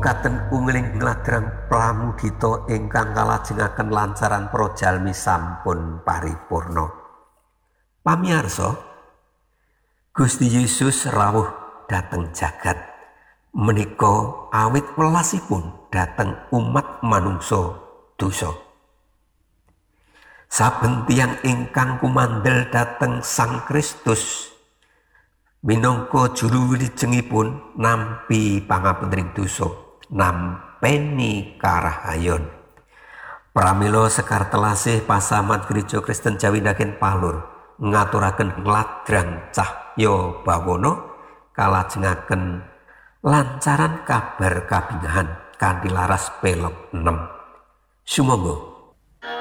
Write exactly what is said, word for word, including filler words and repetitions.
Mekaten ungling ngladrang pramudita ingkang kalajengaken lancaran prajalmi sampun paripurna. Pamirsa, Gusti Yesus rawuh dhateng jagat menika awit welasipun dhateng umat manungsa dosa. Saben tiyang ingkang kumandhel dhateng Sang Kristus minangka juru wilujengipun nampi pangapuntening dosa, nampeni karahayon. Pramila sekar telasih pasaman Gereja Kristen Jawi Ndagen Palur ngaturaken ngladrang cahya bawana kalajengaken lancaran kabar kabingahan kanthi laras pelog enem. Sumangga